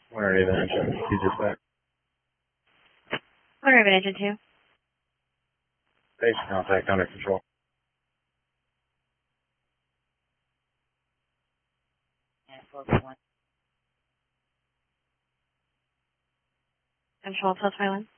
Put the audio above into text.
Where are you then? You just back. Where are Engine 2? Base contact under control. And 441. Control plus 51.